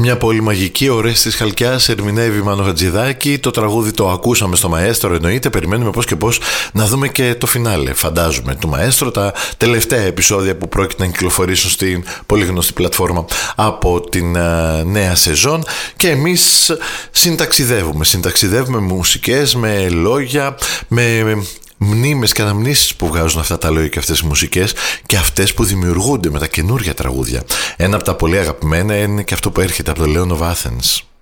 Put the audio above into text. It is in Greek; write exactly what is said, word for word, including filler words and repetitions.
Μια πολύ μαγική, ωραία της Χαλκιάς, ερμηνεύει Μάνο Χατζηδάκη. Το τραγούδι το ακούσαμε στο Μαέστρο, εννοείται. Περιμένουμε πώς και πώς να δούμε και το φινάλε, φαντάζομαι, του Μαέστρο. Τα τελευταία επεισόδια που πρόκειται να κυκλοφορήσουν στην πολύ γνωστή πλατφόρμα από την uh, νέα σεζόν. Και εμείς συνταξιδεύουμε. Συνταξιδεύουμε με μουσικές, με λόγια, με μνήμες και αναμνήσεις που βγάζουν αυτά τα λόγια και αυτές οι μουσικές και αυτές που δημιουργούνται με τα καινούργια τραγούδια. Ένα από τα πολύ αγαπημένα είναι και αυτό που έρχεται από το Λέον of Athens.